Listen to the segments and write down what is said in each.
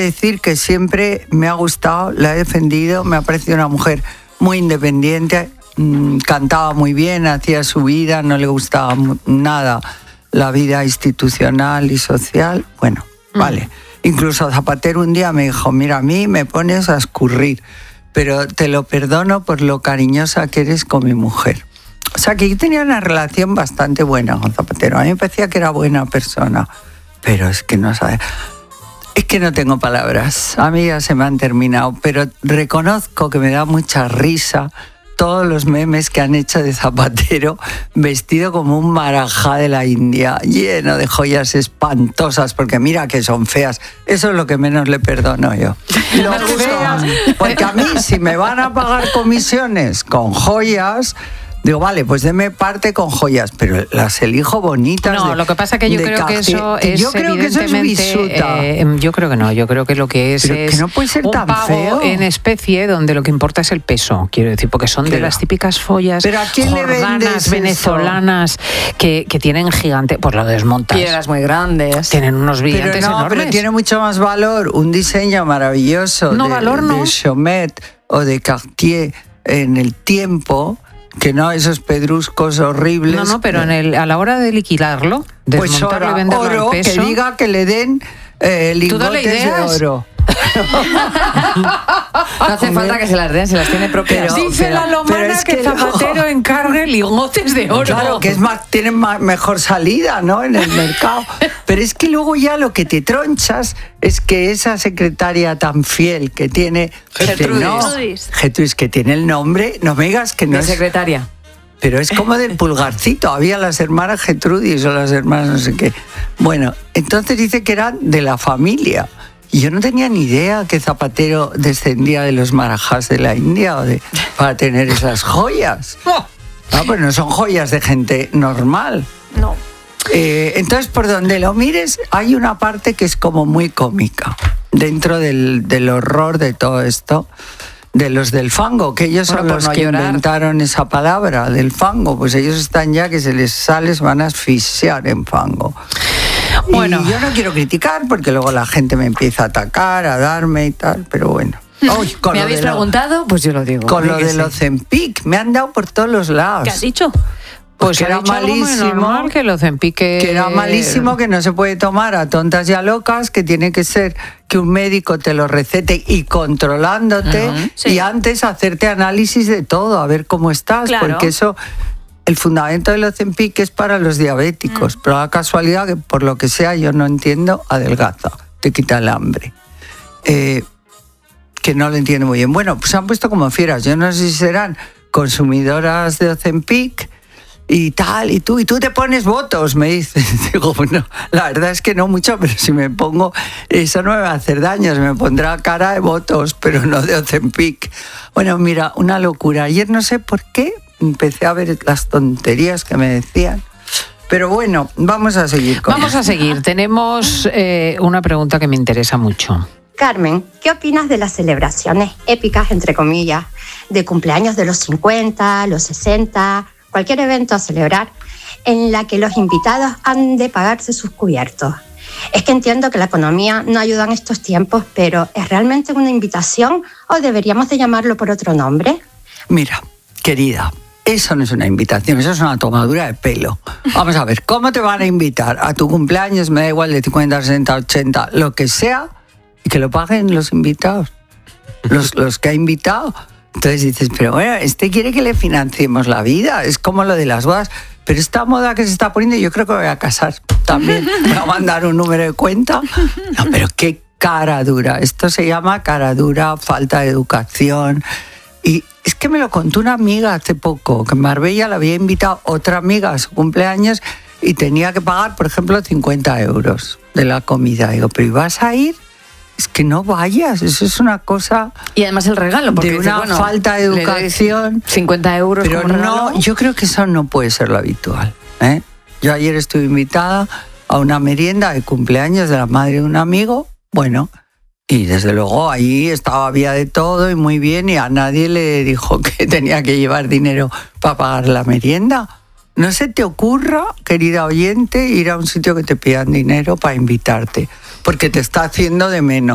decir que siempre me ha gustado, la he defendido, me ha parecido una mujer muy independiente, cantaba muy bien, hacía su vida, no le gustaba nada la vida institucional y social. Bueno, vale. Incluso Zapatero un día me dijo, mira, a mí me pones a escurrir, pero te lo perdono por lo cariñosa que eres con mi mujer. O sea, que yo tenía una relación bastante buena con Zapatero. A mí me parecía que era buena persona, pero es que no sabe. Es que no tengo palabras. A mí ya se me han terminado, pero reconozco que me da mucha risa todos los memes que han hecho de Zapatero vestido como un marajá de la India, lleno de joyas espantosas, porque mira que son feas. Eso es lo que menos le perdono yo. Lo feas, porque a mí si me van a pagar comisiones con joyas, digo, vale, pues deme parte con joyas, pero las elijo bonitas. No, lo que pasa es que yo creo que eso es yo creo que eso es bisuta. Yo creo que no, yo creo que lo que es pero que no puede ser un tan pago feo en especie donde lo que importa es el peso, quiero decir, porque son de las típicas follas jordanas, venezolanas, que tienen gigante, pues lo desmontas. Piedras muy grandes. Tienen unos brillantes enormes. Pero tiene mucho más valor un diseño maravilloso de Chomet o de Cartier en el tiempo, que no esos pedruscos horribles. No, pero a la hora de liquidarlo, desmontarlo y venderlo oro, al peso, que diga que le den lingotes de oro. No hace falta que se las den, se las tiene propias. Dice la lomana que Zapatero encargue lingotes de oro. Claro, que tienen mejor salida, ¿no?, en el mercado. Pero es que luego ya lo que te tronchas es que esa secretaria tan fiel que tiene Gertrudis, que tiene el nombre, no me digas que no es secretaria. Pero es como del Pulgarcito, había las hermanas Gertrudis o las hermanas no sé qué. Bueno, entonces dice que eran de la familia. Y yo no tenía ni idea que Zapatero descendía de los marajás de la India para tener esas joyas. No, pues no son joyas de gente normal. No. Entonces, por donde lo mires, hay una parte que es como muy cómica, dentro del horror de todo esto, de los del fango, que ellos son los que inventaron esa palabra, del fango. Pues ellos están ya que se les sale, se van a asfixiar en fango. Bueno, y yo no quiero criticar porque luego la gente me empieza a atacar, a darme y tal, pero bueno. ¿Me habéis preguntado? Pues yo lo digo. Con lo del Ozempic, me han dado por todos los lados. ¿Qué has dicho? Pues que era malísimo, que el Ozempic que era malísimo, que no se puede tomar a tontas y a locas, que tiene que ser que un médico te lo recete y controlándote, y antes hacerte análisis de todo, a ver cómo estás, porque eso... El fundamento del Ozempic es para los diabéticos, pero la casualidad que por lo que sea yo no entiendo, adelgaza, te quita el hambre. Que no lo entiendo muy bien. Bueno, pues se han puesto como fieras. Yo no sé si serán consumidoras de Ozempic y tal, y tú te pones votos, me dicen. Digo, bueno, la verdad es que no mucho, pero si me pongo, eso no me va a hacer daño, se me pondrá cara de votos, pero no de Ozempic. Bueno, mira, una locura. Ayer no sé por qué empecé a ver las tonterías que me decían. Pero bueno, vamos a seguir con Vamos a seguir. Tenemos una pregunta que me interesa mucho. Carmen, ¿qué opinas de las celebraciones épicas, entre comillas, de cumpleaños de los 50, los 60, cualquier evento a celebrar, en la que los invitados han de pagarse sus cubiertos? Es que entiendo que la economía no ayuda en estos tiempos, pero ¿es realmente una invitación o deberíamos de llamarlo por otro nombre? Mira, querida, eso no es una invitación, eso es una tomadura de pelo. Vamos a ver, ¿cómo te van a invitar a tu cumpleaños? Me da igual de 50, 60, 80, lo que sea, y que lo paguen los invitados, los que ha invitado. Entonces dices, pero bueno, quiere que le financiemos la vida, es como lo de las bodas. Pero esta moda que se está poniendo, yo creo que me voy a casar también. Me va a mandar un número de cuenta. No, pero qué cara dura. Esto se llama cara dura, falta de educación. Y es que me lo contó una amiga hace poco, que en Marbella la había invitado otra amiga a su cumpleaños y tenía que pagar, por ejemplo, 50 euros de la comida. Digo, ¿pero ibas a ir? Es que no vayas, eso es una cosa... Y además el regalo, porque de una falta de educación. 50 euros pero como regalo. No, yo creo que eso no puede ser lo habitual, ¿eh? Yo ayer estuve invitada a una merienda de cumpleaños de la madre de un amigo, bueno, y desde luego ahí había de todo y muy bien, y a nadie le dijo que tenía que llevar dinero para pagar la merienda. No se te ocurra, querida oyente, ir a un sitio que te pidan dinero para invitarte, porque te está haciendo de menos.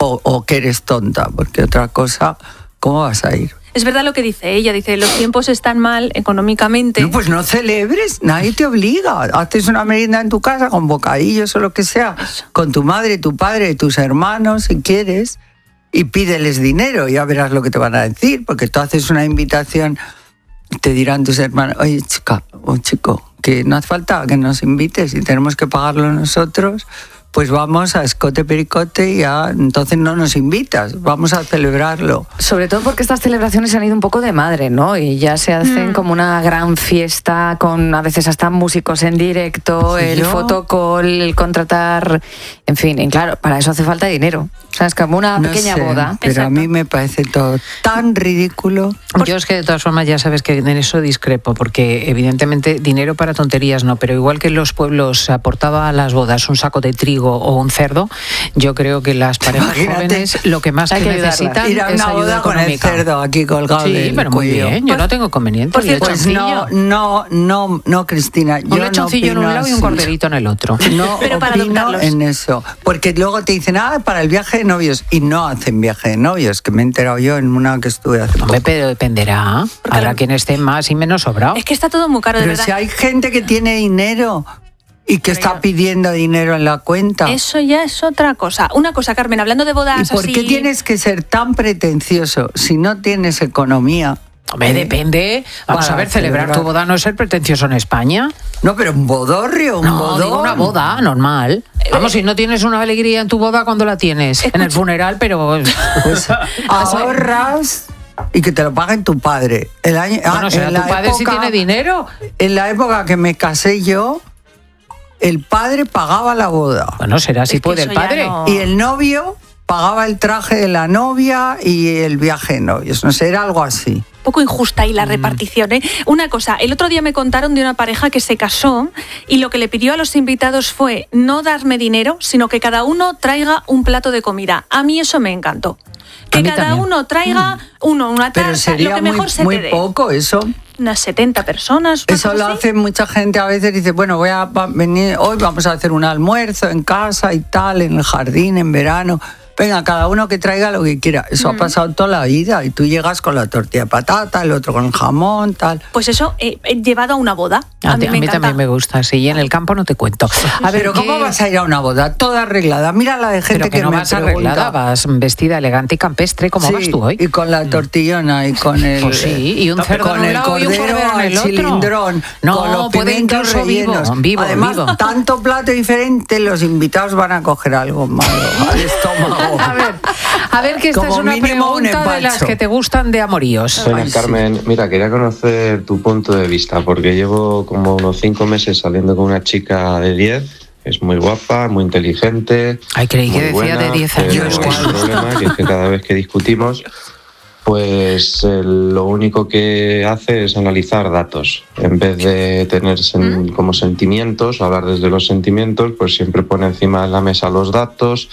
o que eres tonta, porque otra cosa, ¿cómo vas a ir? Es verdad lo que dice ella, dice, los tiempos están mal económicamente. No, pues no celebres, nadie te obliga. Haces una merienda en tu casa con bocadillos o lo que sea, con tu madre, tu padre, tus hermanos, si quieres, y pídeles dinero, ya verás lo que te van a decir, porque tú haces una invitación, te dirán tus hermanos, oye, chica o chico, que no hace falta que nos invites y tenemos que pagarlo nosotros, pues vamos a escote pericote y ya, entonces no nos invitas, vamos a celebrarlo. Sobre todo porque estas celebraciones se han ido un poco de madre, ¿no? Y ya se hacen como una gran fiesta con a veces hasta músicos en directo, sí, el fotocall, el contratar, en fin, y claro, para eso hace falta dinero. O sea, es como una pequeña boda. Pero exacto. A mí me parece todo tan ridículo. Yo es que de todas formas ya sabes que en eso discrepo, porque evidentemente dinero para tonterías no, pero igual que en los pueblos se aportaba a las bodas un saco de trigo o un cerdo, yo creo que las parejas jóvenes lo que más que necesitan ir a una es ayuda boda económica. Con el cerdo aquí colgado. Sí, pero muy bien, yo no tengo conveniente. Pues no, Cristina. Un lechoncillo en un lado y un corderito en el otro. No pero opino en eso, porque luego te dicen, para el viaje de novios, y no hacen viaje de novios, que me he enterado yo en una que estuve hace poco. Pero dependerá, habrá quien esté más y menos sobrado. Es que está todo muy caro, de verdad. Pero si hay gente que tiene dinero y que está pidiendo dinero en la cuenta. Eso ya es otra cosa. Una cosa, Carmen, hablando de bodas ¿Y por qué tienes que ser tan pretencioso si no tienes economía? Hombre, depende. Vamos a ver, celebrar tu boda no es ser pretencioso en España. No, pero un bodorrio, un bodón. Digo una boda, normal. Vamos, si no tienes una alegría en tu boda, ¿cuándo la tienes? En el funeral, pero... Pues ahorras... Y que te lo paguen tu padre. Bueno, será tu padre si tiene dinero. En la época que me casé yo, el padre pagaba la boda. Bueno, será si puede el padre. No. Y el novio pagaba el traje de la novia y el viaje de novios. No sé, era algo así. Un poco injusta ahí la repartición, ¿eh? Una cosa, el otro día me contaron de una pareja que se casó y lo que le pidió a los invitados fue no darme dinero, sino que cada uno traiga un plato de comida. A mí eso me encantó. Que cada también. Uno traiga una tarta, pero sería lo que mejor se muy te dé. Poco eso. Unas 70 personas. Eso lo hace mucha gente a veces, dice, bueno, voy a venir, hoy vamos a hacer un almuerzo en casa y tal, en el jardín, en verano. Venga, cada uno que traiga lo que quiera. Eso ha pasado toda la vida y tú llegas con la tortilla de patata, el otro con el jamón, tal. Pues eso, llevado a una boda. A mí también me gusta, sí, y en el campo no te cuento. A ver, pero ¿cómo vas a ir a una boda? Toda arreglada. Mira la de gente que no me vas arreglada, vas vestida elegante y campestre, como vas tú hoy. Y con la tortillona y con el... Pues sí, y un cerdo con en un lado y un cordero en el otro. Cilindrón, no, con los puede incluso rellenos. Vivo. Además, tanto plato diferente, los invitados van a coger algo malo al estómago. A ver, que esta es una pregunta de las que te gustan de amoríos. Bueno, Carmen, mira, quería conocer tu punto de vista, porque llevo como unos 5 meses saliendo con una chica de 10, es muy guapa, muy inteligente. Ay, creí que decía buena, de 10 años. Pero el problema que es que cada vez que discutimos, pues lo único que hace es analizar datos. En vez de tener como sentimientos, hablar desde los sentimientos, pues siempre pone encima de la mesa los datos.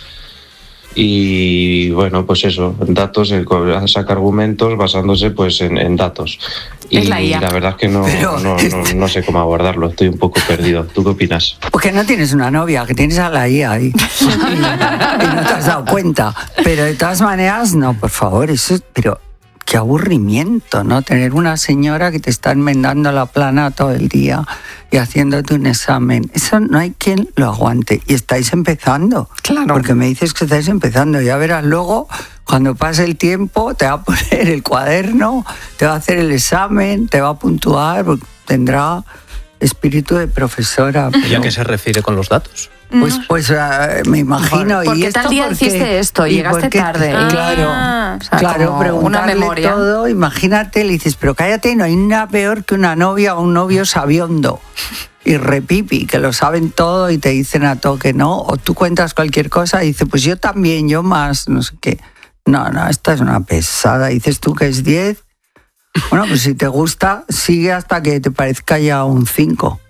Y bueno, pues eso, datos, saca argumentos basándose pues en datos. Y la verdad es que no sé cómo abordarlo, estoy un poco perdido. ¿Tú qué opinas? Porque no tienes una novia, que tienes a la IA ahí y no te has dado cuenta. Pero de todas maneras, no, por favor, eso es... Pero qué aburrimiento, ¿no? Tener una señora que te está enmendando la plana todo el día y haciéndote un examen. Eso no hay quien lo aguante. Y estáis empezando. Claro. Porque me dices que estáis empezando. Ya verás luego, cuando pase el tiempo, te va a poner el cuaderno, te va a hacer el examen, te va a puntuar, porque tendrá espíritu de profesora. ¿Y a qué se refiere con los datos? Pues me imagino. ¿Por qué tal día hiciste esto? Llegaste tarde. Claro, preguntarle una memoria. Todo, imagínate, le dices, pero cállate, no hay nada peor que una novia o un novio sabiondo y repipi, que lo saben todo y te dicen a todo que no, o tú cuentas cualquier cosa y dices, pues yo también, yo más, no sé qué. No, esta es una pesada. Dices tú que es 10. Bueno, pues si te gusta, sigue hasta que te parezca ya un 5.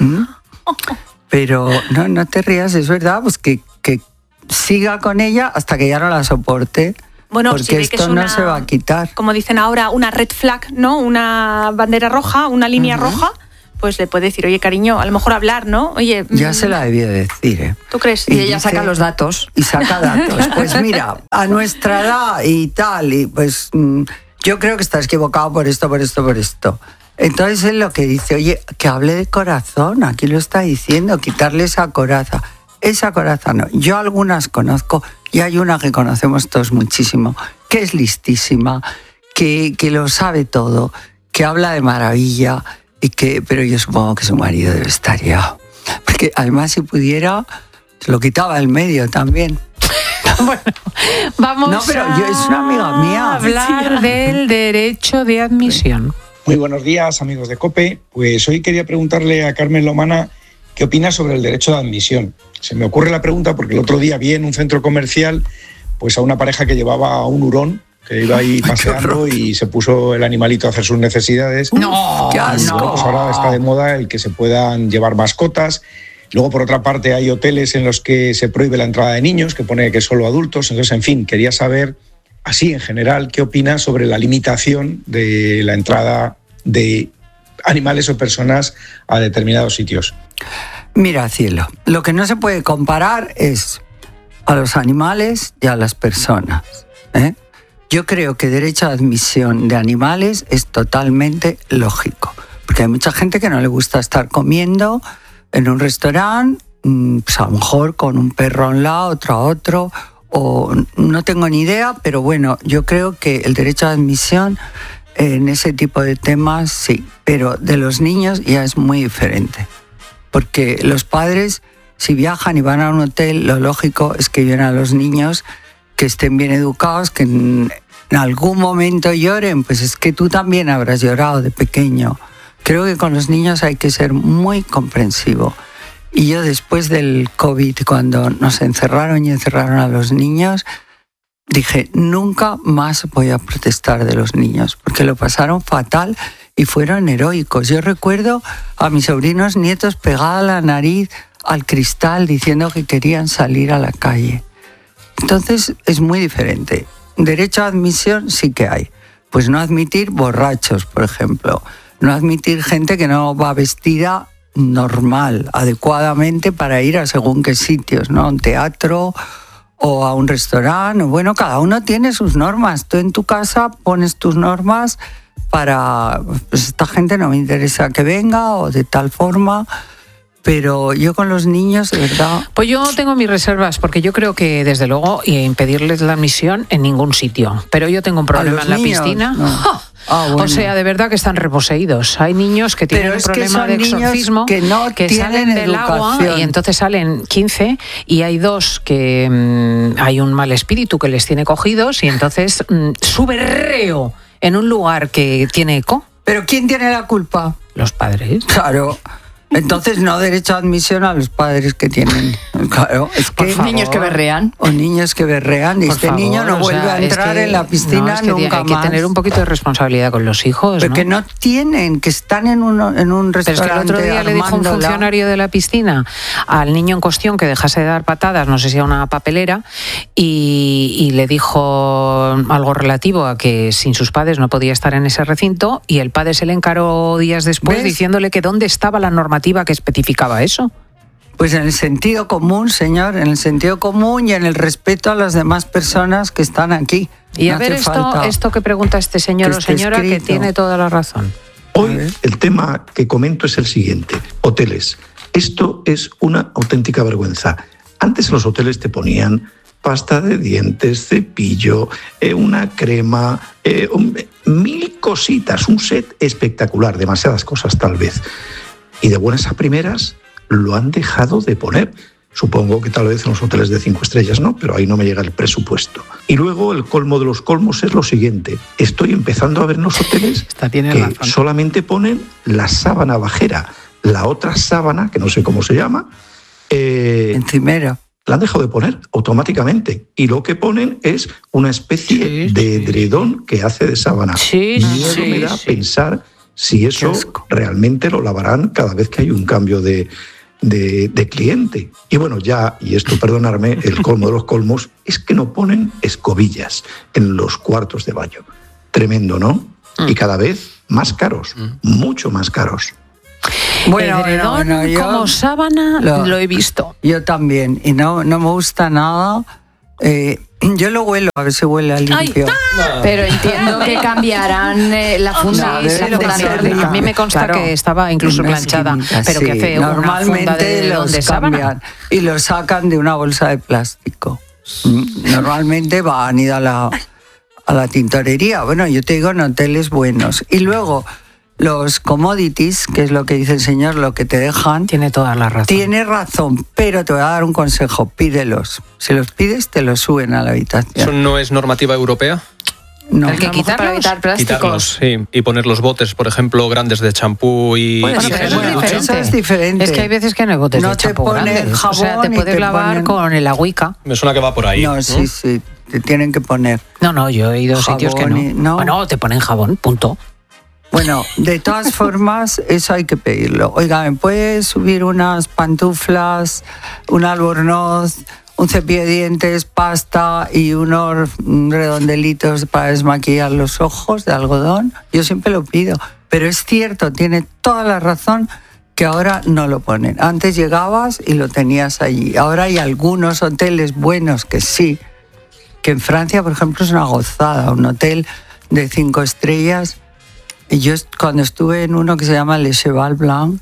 Pero no te rías, es verdad, pues que siga con ella hasta que ya no la soporte. Bueno, porque esto no se va a quitar. Como dicen ahora, una red flag, ¿no? Una bandera roja, una línea roja. pues le puede decir, oye, cariño, a lo mejor hablar, ¿no? Oye, ya se la debía decir, ¿eh? ¿Tú crees? Y ella saca los datos. Y saca datos. Pues mira, a nuestra edad y tal, y pues yo creo que estás equivocado por esto. Entonces él lo que dice, oye, que hable de corazón, aquí lo está diciendo, quitarle esa coraza. Esa coraza no. Yo algunas conozco, y hay una que conocemos todos muchísimo, que es listísima, que lo sabe todo, que habla de maravilla, pero yo supongo que su marido debe estar ya. Porque además si pudiera, se lo quitaba del medio también. Bueno, vamos es una amiga mía. A hablar del derecho de admisión. Muy buenos días, amigos de COPE. Pues hoy quería preguntarle a Carmen Lomana qué opina sobre el derecho de admisión. Se me ocurre la pregunta porque el otro día vi en un centro comercial pues a una pareja que llevaba a un hurón, que iba ahí paseando y se puso el animalito a hacer sus necesidades. ¡No! Pues ahora está de moda el que se puedan llevar mascotas. Luego, por otra parte, hay hoteles en los que se prohíbe la entrada de niños, que pone que solo adultos. Entonces, en fin, quería saber, así en general, qué opina sobre la limitación de la entrada de animales o personas a determinados sitios. Mira, cielo, lo que no se puede comparar es a los animales y a las personas, ¿eh? Yo creo que derecho a admisión de animales es totalmente lógico, porque hay mucha gente que no le gusta estar comiendo en un restaurante, pues a lo mejor con un perro a un lado, otro, o no tengo ni idea, pero bueno, yo creo que el derecho a admisión en ese tipo de temas sí, pero de los niños ya es muy diferente, porque los padres, si viajan y van a un hotel, lo lógico es que lleven a los niños que estén bien educados, que en algún momento lloren, pues es que tú también habrás llorado de pequeño. Creo que con los niños hay que ser muy comprensivo. Y yo después del COVID, cuando nos encerraron a los niños, dije, nunca más voy a protestar de los niños, porque lo pasaron fatal y fueron heroicos. Yo recuerdo a mis sobrinos nietos pegada la nariz al cristal diciendo que querían salir a la calle. Entonces es muy diferente. Derecho a admisión sí que hay. Pues no admitir borrachos, por ejemplo. No admitir gente que no va vestida normal, adecuadamente para ir a según qué sitios, ¿no? A un teatro o a un restaurante. Bueno, cada uno tiene sus normas. Tú en tu casa pones tus normas para... Pues esta gente no me interesa que venga o de tal forma... Pero yo con los niños, de verdad... Pues yo tengo mis reservas, porque yo creo que, desde luego, impedirles la admisión en ningún sitio. Pero yo tengo un problema en la piscina. No. Bueno. O sea, de verdad que están reposeídos. Hay niños que tienen un problema de exorcismo, que salen del agua y entonces salen 15 y hay 2 que hay un mal espíritu que les tiene cogidos y entonces sube reo en un lugar que tiene eco. ¿Pero quién tiene la culpa? Los padres. Claro. Entonces no derecho a admisión a los padres que tienen. Claro, es que niños que berrean. O niños que berrean y este niño no vuelve a entrar en la piscina nunca más. Hay que tener un poquito de responsabilidad con los hijos, Porque no tienen, que están en un restaurante. Pero es que el otro día le dijo un funcionario de la piscina al niño en cuestión que dejase de dar patadas, no sé si a una papelera, y le dijo algo relativo a que sin sus padres no podía estar en ese recinto, y el padre se le encaró días después diciéndole que dónde estaba la normativa que especificaba eso. Pues en el sentido común, señor, en el sentido común y en el respeto a las demás personas que están aquí. Y a ver esto que pregunta este señor o señora, que tiene toda la razón. Hoy el tema que comento es el siguiente: hoteles. Esto es una auténtica vergüenza. Antes en los hoteles te ponían pasta de dientes, cepillo, una crema, 1000 cositas, un set espectacular, demasiadas cosas tal vez. Y de buenas a primeras lo han dejado de poner. Supongo que tal vez en los hoteles de 5 estrellas no, pero ahí no me llega el presupuesto. Y luego el colmo de los colmos es lo siguiente: estoy empezando a ver en los hoteles que solamente ponen la sábana bajera, la otra sábana, que no sé cómo se llama, encimera, la han dejado de poner automáticamente. Y lo que ponen es una especie de edredón que hace de sábana. Miedo me da pensar si eso realmente lo lavarán cada vez que hay un cambio de cliente. Y bueno, ya, y esto perdonarme, el colmo de los colmos es que no ponen escobillas en los cuartos de baño. Tremendo, ¿no? Y cada vez más caros, mucho más caros. Bueno, edredón yo como sábana lo he visto. Yo también, y no me gusta nada. Yo lo huelo, a ver si huele a limpio. Pero entiendo que cambiarán la funda. A mí me consta que estaba incluso planchada, pero que hace normalmente una funda de los cambian y los sacan de una bolsa de plástico. Normalmente van a ir a la tintorería. Bueno, yo te digo, en hoteles buenos. Y luego los commodities, que es lo que dice el señor, lo que te dejan. Tiene toda la razón. Tiene razón, pero te voy a dar un consejo, pídelos. Si los pides, te los suben a la habitación. ¿Eso no es normativa europea? No. ¿El que quitarlos? Evitar plásticos. Quitarlos, sí. Y poner los botes, por ejemplo, grandes de champú y... Bueno, eso es diferente. Es que hay veces que no hay botes de champú grandes. Jabón, o sea, te puedes lavar con el agüica. Me suena que va por ahí. No, sí, te tienen que poner. No, yo he ido a sitios que no. Bueno, te ponen jabón, punto. Bueno, de todas formas, eso hay que pedirlo. Oiga, ¿me puedes subir unas pantuflas, un albornoz, un cepillo de dientes, pasta y unos redondelitos para desmaquillar los ojos de algodón? Yo siempre lo pido. Pero es cierto, tiene toda la razón que ahora no lo ponen. Antes llegabas y lo tenías allí. Ahora hay algunos hoteles buenos que sí, que en Francia, por ejemplo, es una gozada. Un hotel de 5 estrellas... Y yo cuando estuve en uno que se llama Le Cheval Blanc,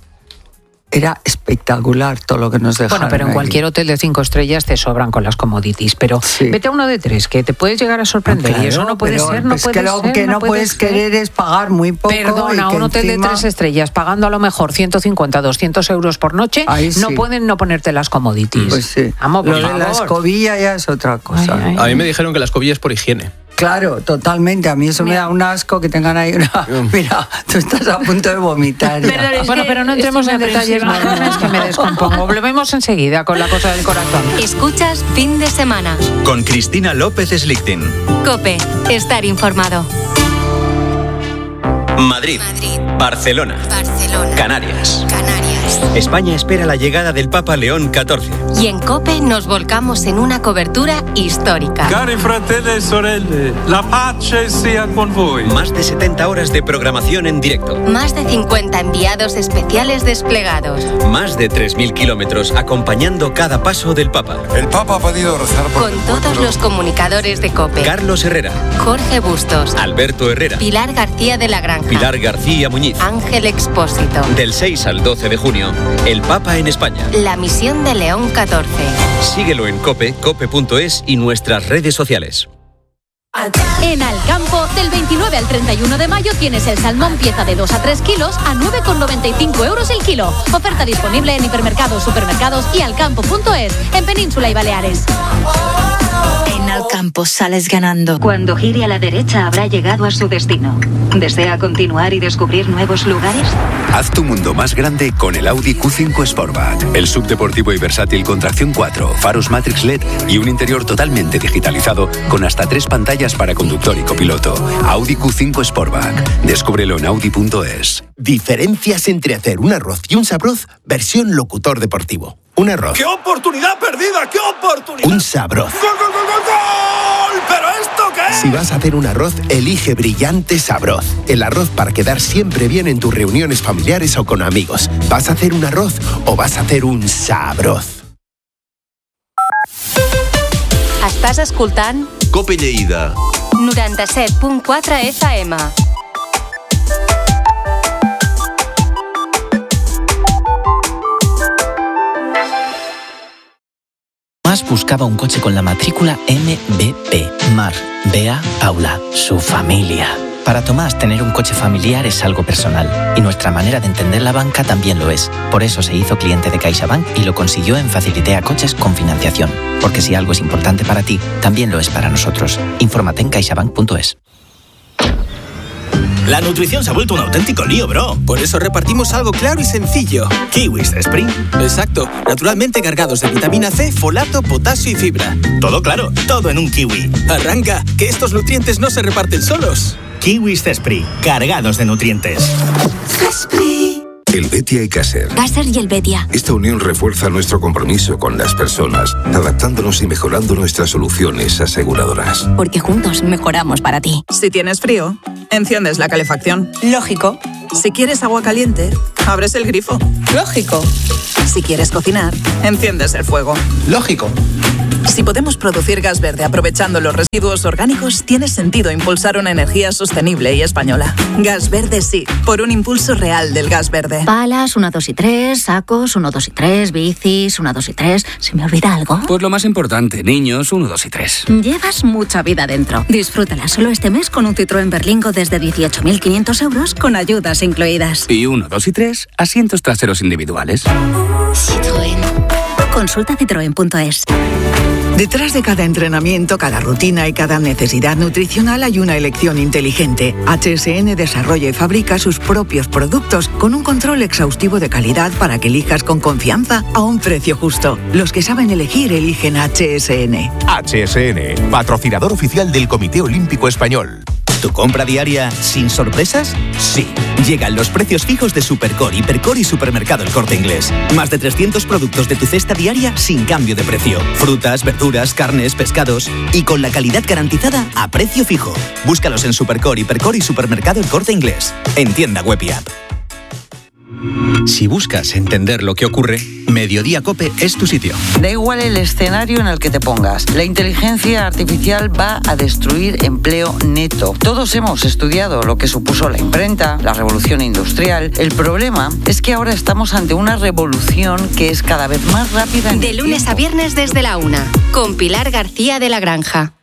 era espectacular todo lo que nos dejaron. Bueno, pero en cualquier hotel de 5 estrellas te sobran con las commodities, pero vete a uno de 3, que te puedes llegar a sorprender. Claro, y eso no puede ser, no puede ser. Lo que no puedes querer es pagar muy poco. Perdona, un hotel de 3 estrellas, pagando a lo mejor 150, 200 euros por noche, no pueden no ponerte las commodities. Pues sí. Vamos, lo de la escobilla ya es otra cosa. A mí me dijeron que la escobilla es por higiene. Claro, totalmente. A mí eso me da un asco que tengan ahí una... Mira, tú estás a punto de vomitar. Bueno, pero no entremos en detalles más, es que me descompongo. Volvemos enseguida con la cosa del corazón. Escuchas Fin de Semana. Con Cristina López Slichting. COPE. Estar informado. Madrid. Barcelona. Canarias. España espera la llegada del Papa León XIV. Y en COPE nos volcamos en una cobertura histórica. Cari fratelli e sorelle, la pace sia con voi. Más de 70 horas de programación en directo. Más de 50 enviados especiales desplegados. Más de 3.000 kilómetros acompañando cada paso del Papa. El Papa ha pedido rezar por... Con todos los comunicadores de COPE. Carlos Herrera. Jorge Bustos. Alberto Herrera. Pilar García de la Granja. Pilar García Muñiz. Ángel Expósito. Del 6 al 12 de junio, el Papa en España. La misión de León XIV. Síguelo en COPE, cope.es y nuestras redes sociales. En Alcampo, del 29 al 31 de mayo tienes el salmón pieza de 2 a 3 kilos a 9,95 euros el kilo. Oferta disponible en hipermercados, supermercados y alcampo.es, en Península y Baleares. En Alcampo sales ganando. Cuando gire a la derecha habrá llegado a su destino. ¿Desea continuar y descubrir nuevos lugares? Haz tu mundo más grande con el Audi Q5 Sportback. El subdeportivo y versátil con tracción 4, faros Matrix LED y un interior totalmente digitalizado con hasta 3 pantallas para conductor y copiloto. Audi Q5 Sportback. Descúbrelo en Audi.es. Diferencias entre hacer un arroz y un sabroz versión locutor deportivo. Un arroz. ¡Qué oportunidad perdida! ¡Qué oportunidad! Un sabroz. ¡Gol, gol, gol, gol, gol! ¿Pero esto qué es? Si vas a hacer un arroz, elige Brillante Sabroz. El arroz para quedar siempre bien en tus reuniones familiares o con amigos. ¿Vas a hacer un arroz o vas a hacer un sabroz? Estàs escoltant COPE Lleida 97.4 FM. Mas buscaba un coche con la matrícula MBP. Mar, Bea, Paula, su familia. Para Tomás, tener un coche familiar es algo personal. Y nuestra manera de entender la banca también lo es. Por eso se hizo cliente de CaixaBank y lo consiguió en Facilitea Coches con financiación. Porque si algo es importante para ti, también lo es para nosotros. Infórmate en caixabank.es. La nutrición se ha vuelto un auténtico lío, bro. Por eso repartimos algo claro y sencillo. Kiwis Spring. Exacto. Naturalmente cargados de vitamina C, folato, potasio y fibra. Todo claro, todo en un kiwi. Arranca, que estos nutrientes no se reparten solos. Kiwis Esprit, cargados de nutrientes. El Betia y Caser. Caser y el Betia. Esta unión refuerza nuestro compromiso con las personas, adaptándonos y mejorando nuestras soluciones aseguradoras. Porque juntos mejoramos para ti. Si tienes frío, enciendes la calefacción. Lógico. Si quieres agua caliente, abres el grifo. Lógico. Si quieres cocinar, enciendes el fuego. Lógico. Si podemos producir gas verde aprovechando los residuos orgánicos, tiene sentido impulsar una energía sostenible y española. Gas verde sí, por un impulso real del gas verde. Palas, 1, 2 y 3, sacos, 1, 2 y 3, bicis, 1, 2 y 3. ¿Se me olvida algo? Pues lo más importante, niños, 1, 2 y 3. Llevas mucha vida dentro. Disfrútala solo este mes con un Citroën Berlingo desde 18.500 euros con ayudas incluidas. Y 1, 2 y 3, asientos traseros individuales. Citroën. Consulta citroen.es. Detrás de cada entrenamiento, cada rutina y cada necesidad nutricional hay una elección inteligente. HSN desarrolla y fabrica sus propios productos con un control exhaustivo de calidad para que elijas con confianza a un precio justo. Los que saben elegir eligen HSN. HSN, patrocinador oficial del Comité Olímpico Español. ¿Tu compra diaria sin sorpresas? Sí. Llegan los precios fijos de Supercore, Hipercore y Supermercado El Corte Inglés. Más de 300 productos de tu cesta diaria sin cambio de precio. Frutas, verduras, carnes, pescados y con la calidad garantizada a precio fijo. Búscalos en Supercore, Hipercore y Supermercado El Corte Inglés. En tienda web y app. Si buscas entender lo que ocurre, Mediodía COPE es tu sitio. Da igual el escenario en el que te pongas. La inteligencia artificial va a destruir empleo neto. Todos hemos estudiado lo que supuso la imprenta, la revolución industrial. El problema es que ahora estamos ante una revolución que es cada vez más rápida. De lunes a viernes desde la 1, con Pilar García de la Granja.